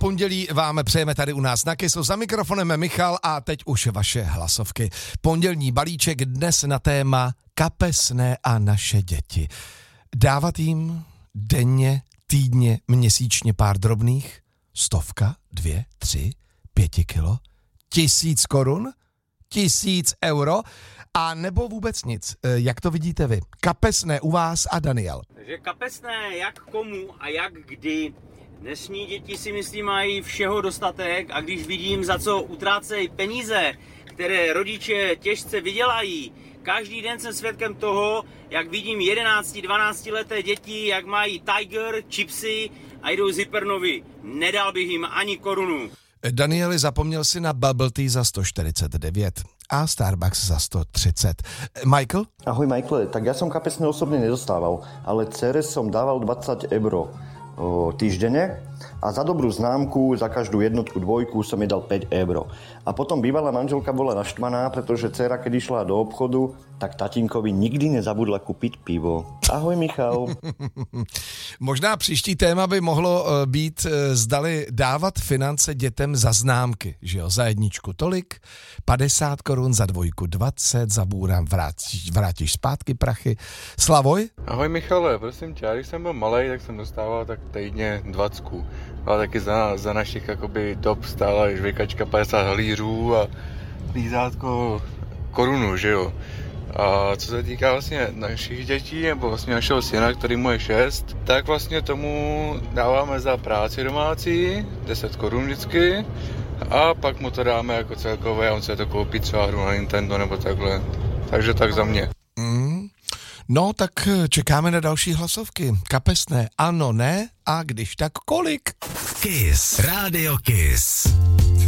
pondělí vám přejeme tady u nás na Kissu. Za mikrofonem Michal a teď už vaše hlasovky. Pondělní balíček dnes na téma kapesné a naše děti. Dávat jim denně, týdně, měsíčně pár drobných? 100, 2, 3, 5 kilo? 1000 korun? 1000 euro? A nebo vůbec nic. Jak to vidíte vy? Kapesné u vás a Daniel. Takže kapesné jak komu a jak kdy. Dnešní děti si myslím mají všeho dostatek a když vidím, za co utrácejí peníze, které rodiče těžce vydělají, každý den jsem svědkem toho, jak vidím 11-12 leté děti, jak mají Tiger, chipsy a jdou z Hypernovy. Nedal bych jim ani korunu. Danieli, zapomněl si na bubble tea za 149 a Starbucks za 130. Michael? Ahoj Michael, tak ja som kapesné osobne nedostával, ale dcere som dával 20 € týždenne a za dobrú známku, za každú jednotku, dvojku som jej dal 5 €. A potom bývalá manželka bola naštvaná, pretože dcera, keď išla do obchodu, tak tatínkovi nikdy nezabudla kúpiť pivo. Ahoj Michal. Možná příští téma by mohlo být, zdali dávat finance dětem za známky, že jo, za jedničku tolik, 50 korun, za dvojku 20, za bůram vrátíš zpátky prachy. Slavoj? Ahoj Michale, prosím tě, když jsem byl malej, tak jsem dostával tak týdně 20. Ale taky za našich jakoby dob stála žvejkačka 50 halířů a lízátko korunu, že jo. A co se týká vlastně našich dětí, nebo vlastně našeho syna, který mu je 6, tak vlastně tomu dáváme za práci domácí 10 korun vždycky a pak mu to dáme jako celkové a on se to koupí třeba hru na Nintendo nebo takhle. Takže tak za mě. No, tak čekáme na další hlasovky. Kapesné ano, ne a když tak kolik? Kiss. Rádio Kiss.